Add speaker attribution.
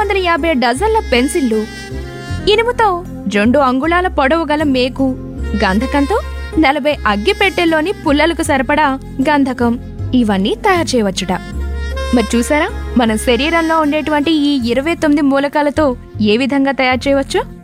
Speaker 1: 250 డజన్ల పెన్సిళ్లు, ఇనుముతో 2 అంగుళాల పొడవు గల మేకు, గంధకంతో 40 అగ్గిపెట్టెల్లోని పుల్లలకు సరిపడా గంధకం ఇవన్నీ తయారు చేయవచ్చుట. మరి చూసారా మన శరీరంలో ఉండేటువంటి ఈ 29 మూలకాలతో ఏ విధంగా తయారు చేయవచ్చు?